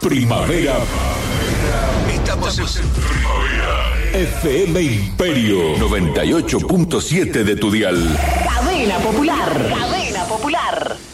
primavera. Estamos en primavera. FM Imperio 98.7 de tu dial. Cadena Popular. Cadena Popular.